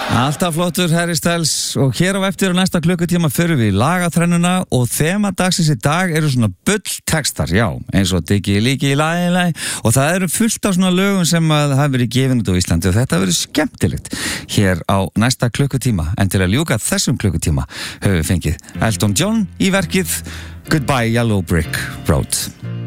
Alltaf flottur Harry Styles og hér á eftir og næsta klukkutíma förum við í lagaþrennuna og þema dagsins í dag eru svona bulltextar, já, eins og Diggi líki í lagi og það eru fullt af svona lögum sem að hafa verið gefin út á Íslandi og þetta verið skemmtilegt hér á næsta klukkutíma en til að ljúka þessum klukkutíma höfum við fengið Elton John í verkið Goodbye Yellow Brick Road.